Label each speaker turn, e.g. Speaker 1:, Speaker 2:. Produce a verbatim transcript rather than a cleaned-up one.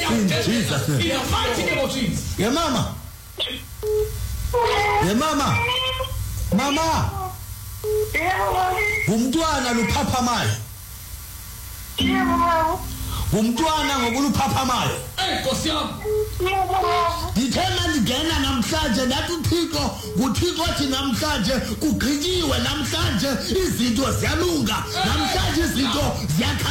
Speaker 1: In Jesus' name.
Speaker 2: In the mighty name of Jesus.
Speaker 1: Yeah, mama. Yeah, mama. Mama. Umntwana luphaphamayo. Umntwana ngokuluphaphamaya.
Speaker 2: Hey, Nkosi yami.
Speaker 1: Ngithema ngena namhlanje nathi uThixo, uThixo wathi namhlanje kugqityiwe namhlanje izinto ziyalunga, namhlanje izinto ziyakha